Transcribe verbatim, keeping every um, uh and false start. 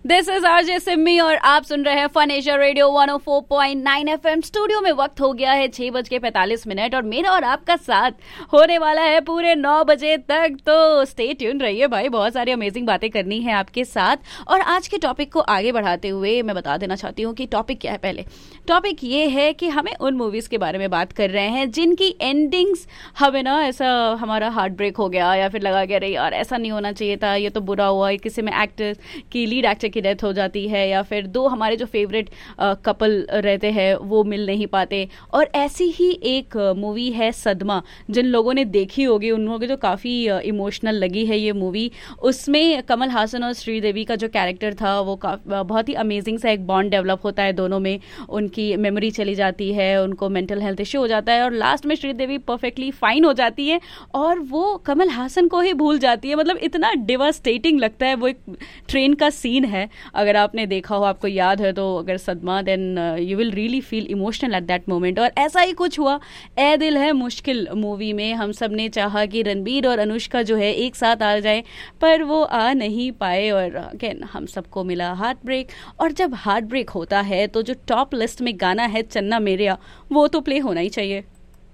This is RJ Simmi और आप सुन रहे हैं fun Asia radio one O four point nine FM. Studio में वक्त हो गया है छह बज के पैंतालीस मिनट और मेरा और आपका साथ होने वाला है पूरे नौ बजे तक। तो स्टे ट्यून रहिए भाई, बहुत सारी अमेजिंग बातें करनी है आपके साथ। और आज के टॉपिक को आगे बढ़ाते हुए मैं बता देना चाहती हूँ कि टॉपिक क्या है। पहले टॉपिक ये है कि हमें उन मूवीज के बारे में बात कर रहे हैं जिनकी एंडिंग्स हमें ना ऐसा हमारा हार्ट ब्रेक हो गया या फिर लगा गया अरे यार ऐसा नहीं होना चाहिए था, ये तो बुरा हुआ। किसी में एक्टर की लीड एक्टर की डेथ हो जाती है या फिर दो हमारे जो फेवरेट कपल रहते हैं वो मिल नहीं पाते। और ऐसी ही एक मूवी है सदमा, जिन लोगों ने देखी होगी उन लोगों को जो काफ़ी इमोशनल लगी है ये मूवी। उसमें कमल हासन और श्रीदेवी का जो कैरेक्टर था वो बहुत ही अमेजिंग सा एक बॉन्ड डेवलप होता है दोनों में। उनकी मेमोरी चली जाती है, उनको मेंटल हेल्थ इश्यू हो जाता है और लास्ट में श्रीदेवी परफेक्टली फाइन हो जाती है और वो कमल हासन को ही भूल जाती है। मतलब इतना डिवास्टेटिंग लगता है। वो एक ट्रेन का सीन है, अगर आपने देखा हो, आपको याद है तो अगर सदमा, then you will really feel emotional at that moment. और ऐसा ही कुछ हुआ ए दिल है मुश्किल मूवी में। हम सब ने चाहा कि रणबीर और अनुष्का जो है एक साथ आ जाए, पर वो आ नहीं पाए और अगेन हम सबको मिला हार्ट ब्रेक। और जब हार्ट ब्रेक होता है तो जो टॉप लिस्ट में गाना है चन्ना मेरेया, वो तो प्ले होना ही चाहिए।